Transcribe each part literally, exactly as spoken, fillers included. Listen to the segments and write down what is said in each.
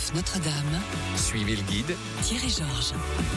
F Notre-Dame. Suivez le guide. Thierry Georges.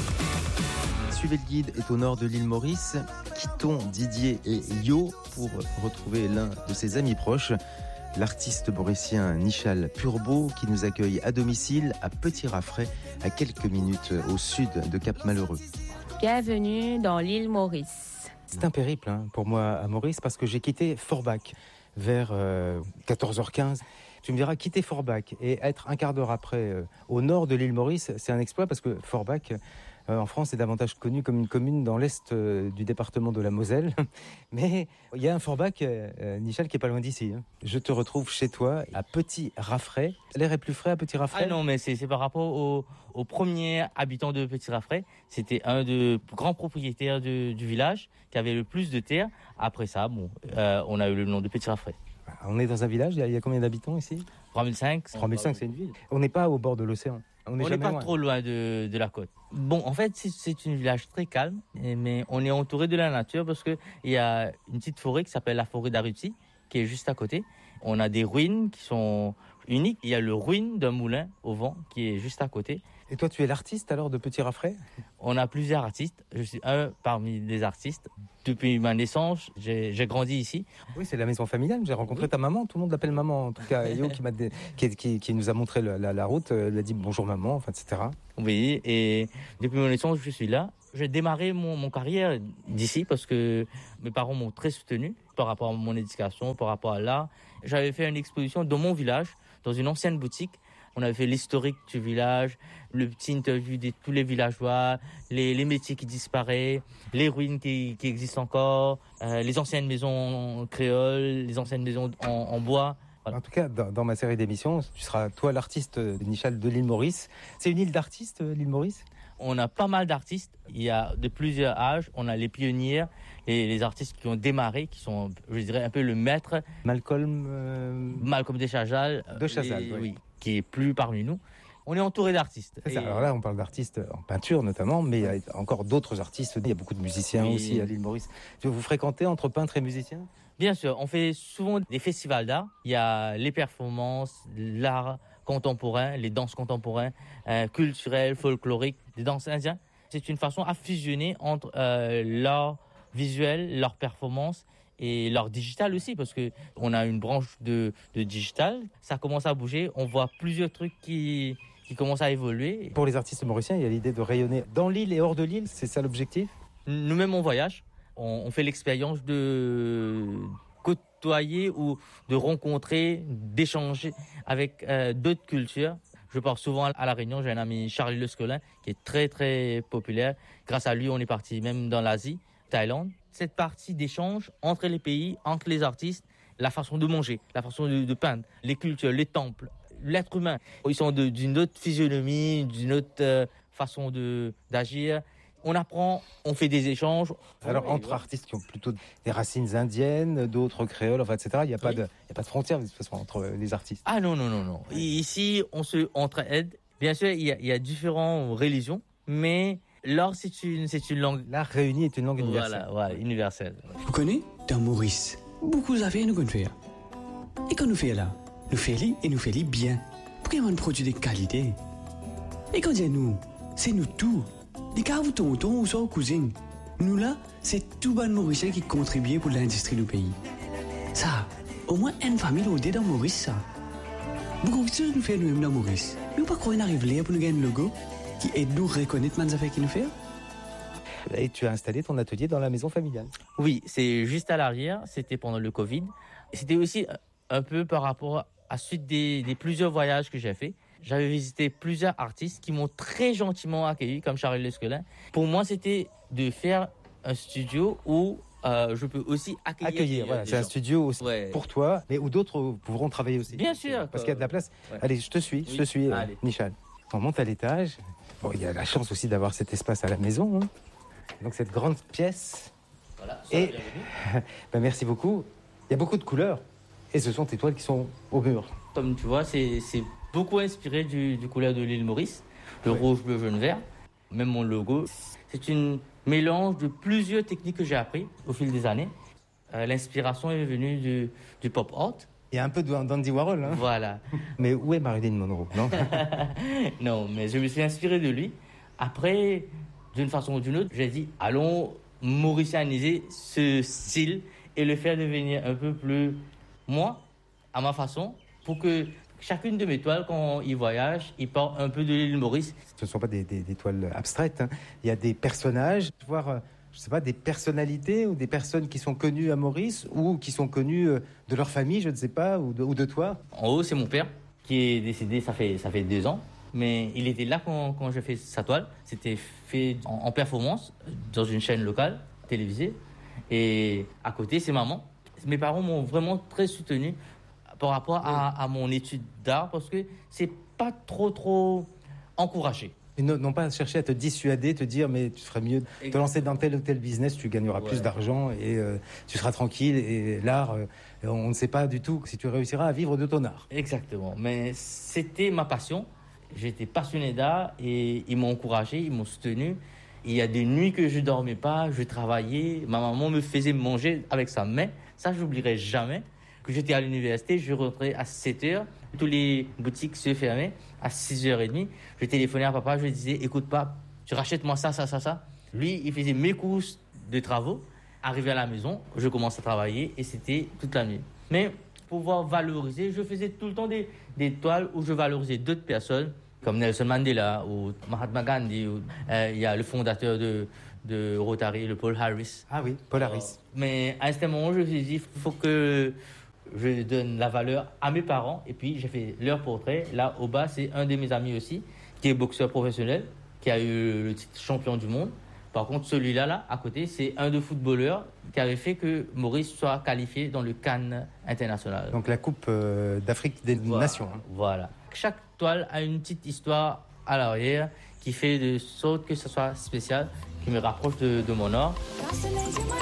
Suivez le guide est au nord de l'île Maurice. Quittons Didier et Yo pour retrouver l'un de ses amis proches, l'artiste mauricien Nichal Purbeau, qui nous accueille à domicile à Petit-Raffray, à quelques minutes au sud de Cap-Malheureux. Bienvenue dans l'île Maurice. C'est un périple hein, pour moi à Maurice parce que j'ai quitté Forbach vers euh, quatorze heures quinze. Tu me diras, quitter Forbach et être un quart d'heure après euh, au nord de l'île Maurice, c'est un exploit parce que Forbach, euh, en France, est davantage connu comme une commune dans l'est euh, du département de la Moselle. Mais il y a un Forbach, euh, euh, Nichal, qui est pas loin d'ici. Hein. Je te retrouve chez toi à Petit-Raffray. L'air est plus frais à Petit-Raffray ? Ah non, mais c'est, c'est par rapport au, au premier habitant de Petit-Raffray. C'était un des grands propriétaires de, du village qui avait le plus de terre. Après ça, bon, euh, on a eu le nom de Petit-Raffray. On est dans un village, il y a, il y a combien d'habitants ici ? trois mille cinq. trois mille cinq, c'est une ville. On n'est pas au bord de l'océan. On n'est pas loin. trop loin de, de la côte. Bon, en fait, c'est, c'est un village très calme, mais on est entouré de la nature parce qu'il y a une petite forêt qui s'appelle la forêt d'Arutsi, qui est juste à côté. On a des ruines qui sont uniques. Il y a le ruine d'un moulin au vent qui est juste à côté. Et toi, tu es l'artiste alors de Petit-Raffray ? On a plusieurs artistes. Je suis un parmi les artistes. Depuis ma naissance, j'ai, j'ai grandi ici. Oui, c'est la maison familiale. J'ai rencontré oui. ta maman. Tout le monde l'appelle maman. En tout cas, Yo qui, m'a dé... qui, qui, qui nous a montré la, la, la route, euh, lui a dit bonjour maman, enfin, et cetera. Oui, et depuis mon naissance, je suis là. J'ai démarré mon, mon carrière d'ici parce que mes parents m'ont très soutenu par rapport à mon éducation, par rapport à l'art. J'avais fait une exposition dans mon village, dans une ancienne boutique. On avait fait l'historique du village, le petit interview de tous les villageois, les, les métiers qui disparaissent, les ruines qui, qui existent encore, euh, les anciennes maisons créoles, les anciennes maisons en, en bois. Voilà. En tout cas, dans, dans ma série d'émissions, tu seras toi l'artiste de Nichal de l'île Maurice. C'est une île d'artistes, l'île Maurice ? On a pas mal d'artistes. Il y a de plusieurs âges. On a les pionniers, les, les artistes qui ont démarré, qui sont, je dirais, un peu le maître. Malcolm. Euh... Malcolm de Chazal. De Chazal, les, oui. oui. Qui est plus parmi nous. On est entouré d'artistes. C'est ça. Alors là, on parle d'artistes en peinture notamment, mais il y a encore d'autres artistes. Il y a beaucoup de musiciens oui. aussi à l'île Maurice. Vous fréquentez entre peintres et musiciens ? Bien sûr, on fait souvent des festivals d'art. Il y a les performances, l'art contemporain, les danses contemporaines, euh, culturelles, folkloriques, des danses indiennes. C'est une façon à fusionner entre euh, l'art visuel, leur performance et l'art digital aussi, parce que on a une branche de, de digital. Ça commence à bouger. On voit plusieurs trucs qui qui commencent à évoluer. Pour les artistes mauriciens, il y a l'idée de rayonner dans l'île et hors de l'île. C'est ça l'objectif ? Nous-mêmes, on voyage. On, on fait l'expérience de côtoyer ou de rencontrer, d'échanger avec euh, d'autres cultures. Je pars souvent à La Réunion. J'ai un ami, Charlie Lescolin, qui est très, très populaire. Grâce à lui, on est parti même dans l'Asie, Thaïlande. Cette partie d'échange entre les pays, entre les artistes, la façon de manger, la façon de, de peindre, les cultures, les temples, l'être humain. Ils sont de, d'une autre physionomie, d'une autre euh, façon de, d'agir. On apprend, on fait des échanges. Alors, oui, entre ouais. artistes qui ont plutôt des racines indiennes, d'autres créoles, enfin, et cetera, il n'y a, oui. a pas de frontière, de toute façon, entre les artistes. Ah non, non, non, non. Ici, on se entraide. Bien sûr, il y a, il y a différentes religions, mais l'art, c'est une, c'est une langue. L'art réuni est une langue universelle. Voilà, voilà, universelle. Vous connaissez, dans Maurice, beaucoup d'affaires nous connaissons faire. Et quand nous faisons là, nous faisons et nous faisons bien. Pour qu'il y ait un produit de qualité. Et quand c'est nous, c'est nous tout. Les cas où tonton ou soit aux cousines. Nous là, c'est tout bon Mauricien qui contribue pour l'industrie du pays. Ça, au moins une famille au dé dans Maurice, ça. Beaucoup de choses nous fait nous-mêmes dans Maurice. Nous pas croire qu'on arrive là pour nous gagner un logo qui aide nous à reconnaître les affaires qui nous fait. Et tu as installé ton atelier dans la maison familiale. Oui, c'est juste à l'arrière. C'était pendant le Covid. C'était aussi un peu par rapport à la suite des, des plusieurs voyages que j'ai fait. J'avais visité plusieurs artistes qui m'ont très gentiment accueilli, comme Charlie Lescolin. Pour moi, c'était de faire un studio où euh, je peux aussi accueillir. Accueillir, des, voilà. des c'est gens. un studio aussi ouais. pour toi, mais où d'autres pourront travailler aussi. Bien sûr. Parce qu'il y a de la place. Ouais. Allez, je te suis, je oui. te suis, Allez. euh, Nichal. On monte à l'étage. Bon, il y a la chance aussi d'avoir cet espace à la maison. Hein. Donc cette grande pièce. Voilà. Et ben, merci beaucoup. Il y a beaucoup de couleurs. Et ce sont tes toiles qui sont au mur. Comme tu vois, c'est, c'est beaucoup inspiré du, du couleur de l'île Maurice. Le oui. rouge, bleu, jaune, vert. Même mon logo. C'est un mélange de plusieurs techniques que j'ai appris au fil des années. Euh, l'inspiration est venue du, du pop art. Il y a un peu d'Andy Warhol. Hein. Voilà. Mais où est Marilyn Monroe, non? Non, mais je me suis inspiré de lui. Après, d'une façon ou d'une autre, j'ai dit, allons mauricianiser ce style et le faire devenir un peu plus moi, à ma façon, pour que chacune de mes toiles, quand ils voyagent, ils partent un peu de l'île Maurice. Ce ne sont pas des, des, des toiles abstraites. Hein. Il y a des personnages, voire, euh, je sais pas, des personnalités ou des personnes qui sont connues à Maurice ou qui sont connues euh, de leur famille, je ne sais pas, ou de, ou de toi. En haut, c'est mon père qui est décédé, ça fait, ça fait deux ans. Mais il était là quand, quand j'ai fait sa toile. C'était fait en, en performance dans une chaîne locale télévisée. Et à côté, c'est maman. Mes parents m'ont vraiment très soutenu par rapport à, à mon étude d'art parce que c'est pas trop, trop encouragé. Ils n'ont pas cherché à te dissuader, te dire mais tu ferais mieux de te lancer dans tel ou tel business, tu gagneras ouais. plus d'argent et euh, tu seras tranquille. Et l'art, euh, on ne sait pas du tout si tu réussiras à vivre de ton art. Exactement. Mais c'était ma passion. J'étais passionné d'art et ils m'ont encouragé, ils m'ont soutenu. Il y a des nuits que je ne dormais pas, je travaillais. Ma maman me faisait manger avec sa main. Ça, je n'oublierai jamais. Que j'étais à l'université, je rentrais à sept heures. Toutes les boutiques se fermaient à six heures trente. Je téléphonais à papa, je lui disais, écoute, papa, tu rachètes moi ça, ça, ça, ça. Lui, il faisait mes courses de travaux. Arrivé à la maison, je commençais à travailler et c'était toute la nuit. Mais pour pouvoir valoriser, je faisais tout le temps des, des toiles où je valorisais d'autres personnes, comme Nelson Mandela ou Mahatma Gandhi. Ou, euh, il y a le fondateur de, de Rotary, le Paul Harris. Ah oui, Paul Harris. Euh, mais à un certain moment, je me suis dit, il faut que je donne la valeur à mes parents. Et puis, j'ai fait leur portrait. Là, au bas, c'est un de mes amis aussi, qui est boxeur professionnel, qui a eu le titre champion du monde. Par contre, celui-là, là, à côté, c'est un de footballeurs qui avait fait que Maurice soit qualifié dans le CAN international. Donc la Coupe euh, d'Afrique des voilà, Nations. Hein. Voilà. Chaque toile a une petite histoire à l'arrière qui fait de sorte que ce soit spécial, qui me rapproche de, de mon art.